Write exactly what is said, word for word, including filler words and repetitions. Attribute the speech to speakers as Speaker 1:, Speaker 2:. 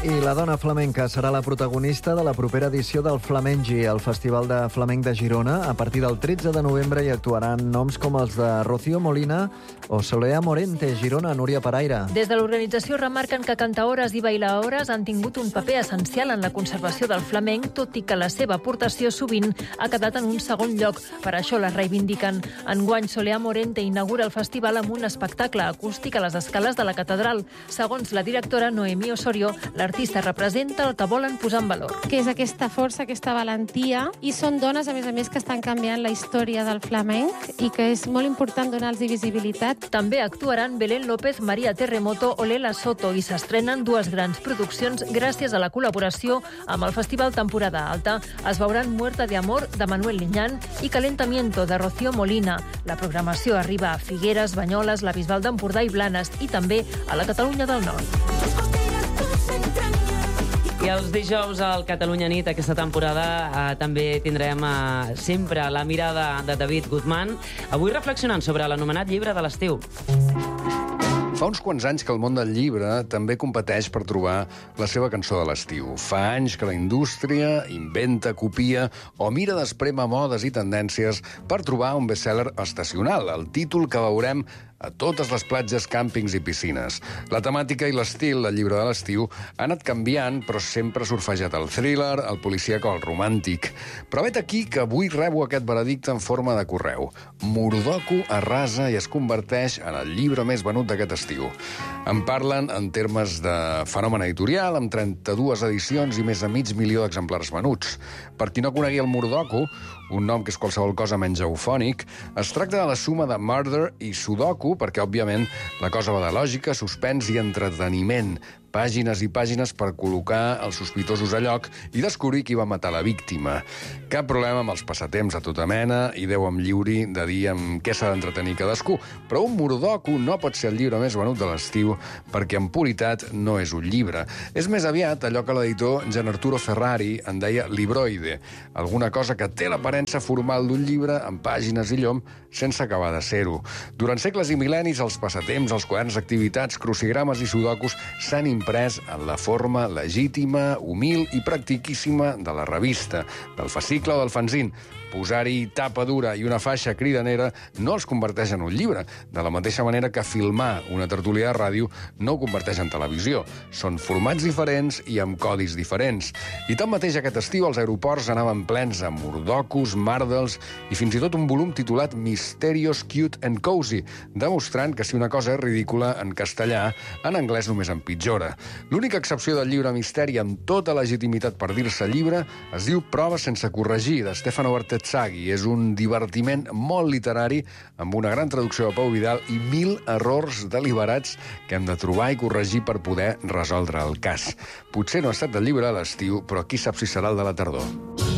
Speaker 1: I la dona flamenca serà la protagonista de la propera edició del Flamengi, el Festival de Flamenc de Girona. A partir del tretze de novembre hi actuaran noms com els de Rocío Molina o Soleá Morente. Girona, Núria Paraire.
Speaker 2: Des de l'organització remarquen que cantaores i bailaores han tingut un paper essencial en la conservació del flamenc, tot i que la seva aportació sovint ha quedat en un segon lloc. Per això les reivindiquen. Enguany, Soleá Morente inaugura el festival amb un espectacle acústic a les escales de la catedral. Segons la directora Noemí Osorio, l'artista representa el que volen posar en valor.
Speaker 3: Que és aquesta força, aquesta valentia, i són dones, a més a més, que estan canviant la història del flamenc i que és molt important donar-los visibilitat.
Speaker 2: També actuaran Belén López, Maria Terremoto o Lela Soto i s'estrenen dues grans produccions gràcies a la col·laboració amb el Festival Temporada Alta. Es veuran Muerta de Amor, de Manuel Liñán, i Calentamiento, de Rocío Molina. La programació arriba a Figueres, Banyoles, la Bisbal d'Empordà i Blanes i també a la Catalunya del Nord.
Speaker 4: I els dijous al Catalunya Nit, aquesta temporada, eh, també tindrem eh, sempre la mirada de David Guzmán, avui reflexionant sobre l'anomenat llibre de l'estiu.
Speaker 5: Fa uns quants anys que el món del llibre també competeix per trobar la seva cançó de l'estiu. Fa anys que la indústria inventa, copia o mira d'esprema modes i tendències per trobar un best-seller estacional, el títol que veurem a totes les platges, càmpings i piscines. La temàtica i l'estil del llibre de l'estiu ha anat canviant, però sempre ha surfejat el thriller, el policíac o el romàntic. Però vet aquí que avui rebo aquest veredicte en forma de correu. Murdoku arrasa i es converteix en el llibre més venut d'aquest estiu. En parlen en termes de fenomen editorial, amb trenta-dues edicions i més de mig milió d'exemplars venuts. Per qui no conegui el Murdoku, un nom que és qualsevol cosa menys eufònic, es tracta de la suma de Murder i Sudoku, perquè, òbviament, la cosa va de lògica, suspens i entreteniment. Pàgines i pàgines per col·locar els sospitosos a lloc i descobrir qui va matar la víctima. Cap problema amb els passatemps a tota mena i Déu em lliuri de dir amb què s'ha d'entretenir cadascú. Però un Murdoku no pot ser el llibre més venut de l'estiu perquè en puritat no és un llibre. És més aviat allò que l'editor Gian Arturo Ferrari en deia libroide, alguna cosa que té l'aparença formal d'un llibre amb pàgines i llom sense acabar de ser-ho. Durant segles i mil·lennis, els passatemps, els quaderns d'activitats, crucigrames i sudokus s'han imprès en la forma legítima, humil i practiquíssima de la revista, del fascicle o del fanzine. Posar-hi tapa dura i una faixa cridanera no els converteix en un llibre, de la mateixa manera que filmar una tertúlia de ràdio no ho converteix en televisió. Són formats diferents i amb codis diferents. I tanmateix aquest estiu els aeroports anaven plens amb Murdokus, Mardels i fins i tot un volum titulat Mysterious, Cute and Cozy, demostrant que si una cosa és ridícula en castellà, en anglès només empitjora. L'única excepció del llibre misteri amb tota legitimitat per dir-se llibre es diu Proves sense corregir, de Stefano Bartezzaghi. És un divertiment molt literari amb una gran traducció de Pau Vidal i mil errors deliberats que hem de trobar i corregir per poder resoldre el cas. Potser no ha estat el llibre a l'estiu, però qui sap si serà el de la tardor.